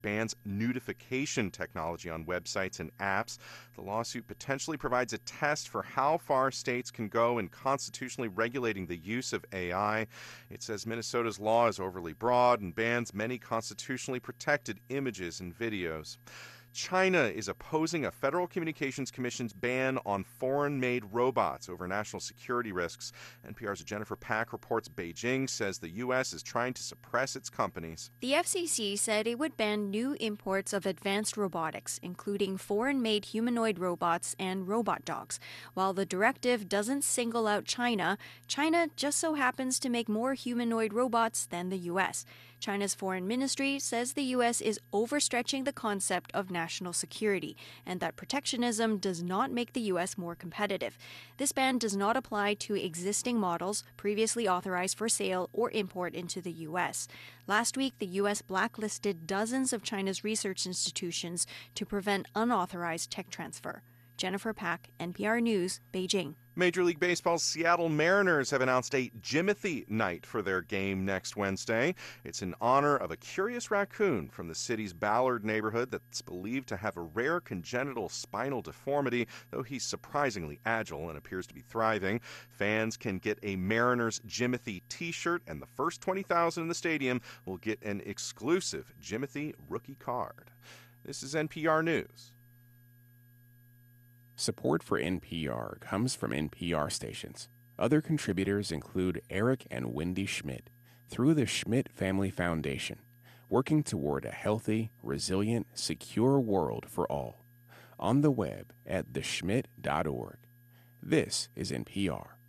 bans nudification technology on websites and apps. The lawsuit potentially provides a test for how far states can go in constitutionally regulating the use of AI. It says Minnesota's law is overly broad and bans many constitutionally protected images and videos. China is opposing a Federal Communications Commission's ban on foreign-made robots over national security risks. NPR's Jennifer Pack reports Beijing says the U.S. is trying to suppress its companies. The FCC said it would ban new imports of advanced robotics, including foreign-made humanoid robots and robot dogs. While the directive doesn't single out China, China just so happens to make more humanoid robots than the U.S. China's foreign ministry says the U.S. is overstretching the concept of national security and that protectionism does not make the U.S. more competitive. This ban does not apply to existing models previously authorized for sale or import into the U.S. Last week, the U.S. blacklisted dozens of China's research institutions to prevent unauthorized tech transfer. Jennifer Pack, NPR News, Beijing. Major League Baseball's Seattle Mariners have announced a Jimothy Night for their game next Wednesday. It's in honor of a curious raccoon from the city's Ballard neighborhood that's believed to have a rare congenital spinal deformity, though he's surprisingly agile and appears to be thriving. Fans can get a Mariners Jimothy t-shirt, and the first 20,000 in the stadium will get an exclusive Jimothy rookie card. This is NPR News. Support for NPR comes from NPR stations. Other contributors include Eric and Wendy Schmidt through the Schmidt Family Foundation, working toward a healthy, resilient, secure world for all. On the web at theschmidt.org. This is NPR.